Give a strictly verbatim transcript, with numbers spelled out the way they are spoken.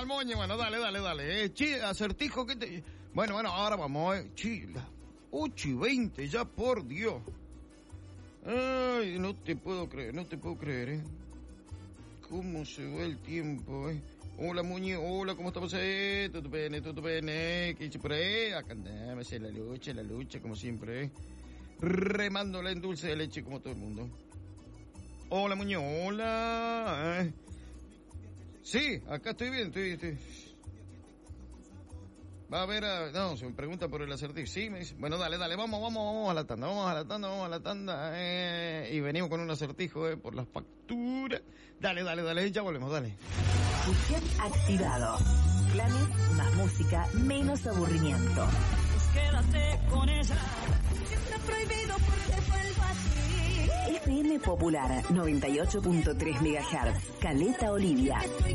al moño. Bueno, dale, dale, dale. Eh, che, acertijo, ¿qué te...? Bueno, bueno, ahora vamos, eh. Che, las ocho y veinte ya, por Dios. Ay, no te puedo creer, no te puedo creer, eh. ¿Cómo se va el tiempo, eh? Hola, Muñe, hola, ¿cómo estamos? Eh? ¿Todo bien, todo bien, eh? ¿Qué dice por ahí? Acá andamos en la lucha, la lucha, como siempre, eh. Remándola en dulce de leche, como todo el mundo. Hola, Muñe, hola. Eh. Sí, acá estoy bien, estoy, estoy... Va a ver, a... no, se me pregunta por el acertijo. Sí, me dice, bueno, dale, dale, vamos, vamos, vamos a la tanda, vamos a la tanda, vamos a la tanda, eh, y venimos con un acertijo, eh, por las facturas. Dale, dale, dale, ya volvemos, dale. Fusión activado. Planes, más música, menos aburrimiento. Pues quédate con ella. Está prohibido porque vuelvo así. F M Popular, noventa y ocho punto tres megahertz. Caleta Olivia.